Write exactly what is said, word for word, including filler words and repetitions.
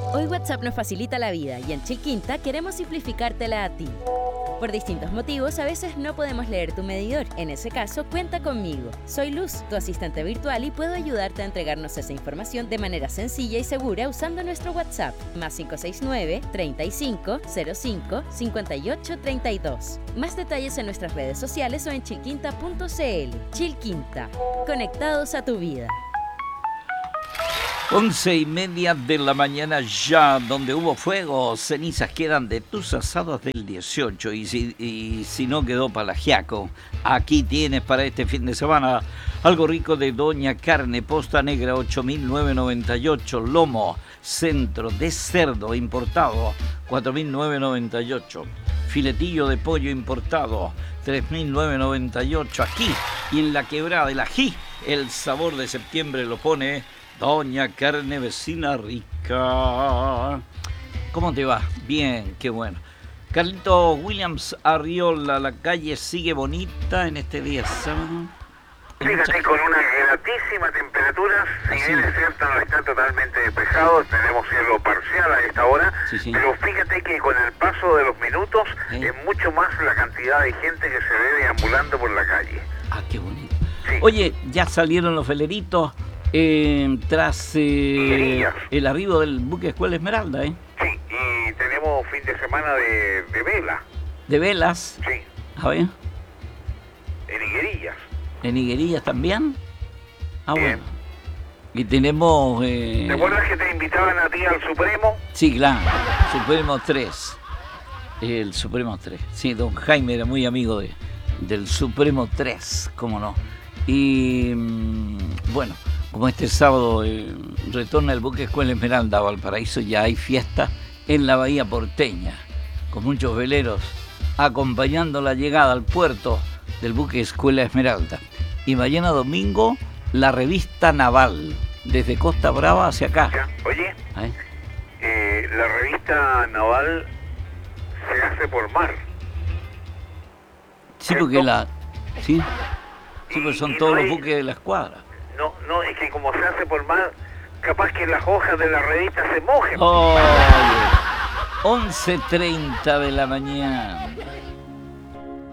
Hoy WhatsApp nos facilita la vida y en Chilquinta queremos simplificártela a ti. Por distintos motivos, a veces no podemos leer tu medidor. En ese caso, cuenta conmigo. Soy Luz, tu asistente virtual, y puedo ayudarte a entregarnos esa información de manera sencilla y segura usando nuestro WhatsApp, más cinco seis nueve, treinta y cinco, cero cinco, cincuenta y ocho, treinta y dos. Más detalles en nuestras redes sociales o en chilquinta punto c l. Chilquinta, conectados a tu vida. Once y media de la mañana ya, donde hubo fuego, cenizas quedan de tus asados del dieciocho, y si, y si no quedó palagiaco, aquí tienes para este fin de semana algo rico de Doña Carne, posta negra ocho mil novecientos noventa y ocho, lomo centro de cerdo importado cuatro mil novecientos noventa y ocho, filetillo de pollo importado tres mil novecientos noventa y ocho, aquí y en la Quebrada, el ají, el sabor de septiembre lo pone Doña Carne Vecina Rica. ¿Cómo te va? Bien, qué bueno. Carlito Williams Arriola, la calle sigue bonita en este día sábado. Fíjate, con una gratísima temperatura, si bien es cierto no está totalmente despejado, tenemos cielo parcial a esta hora, sí, sí. Pero fíjate que con el paso de los minutos ¿Eh? es mucho más la cantidad de gente que se ve deambulando por la calle. Ah, qué bonito. Sí. Oye, ya salieron los veleritos. Eh, tras eh, el arribo del buque Escuela Esmeralda, ¿eh? Sí, y tenemos fin de semana de, de vela. ¿De velas? Sí. A ver. En Higuerillas. ¿En Higuerillas también? Ah, Bien. Bueno. Y tenemos... Eh... ¿Te acuerdas que te invitaban a ti al Supremo? Sí, claro. Supremo tres. El Supremo tres. Sí, don Jaime era muy amigo de, del Supremo tres, cómo no. Y bueno... Como este sábado eh, retorna el buque Escuela Esmeralda a Valparaíso, ya hay fiesta en la bahía porteña, con muchos veleros acompañando la llegada al puerto del buque Escuela Esmeralda. Y mañana domingo, la revista naval, desde Costa Brava hacia acá. Ya. Oye, ¿Eh? Eh, la revista naval se hace por mar. Sí, porque la... Sí, sí, pues son y, y todos no los hay... buques de la escuadra. No, no, es que como se hace por mar, capaz que las hojas de la revista se mojen. Oye, once treinta de la mañana.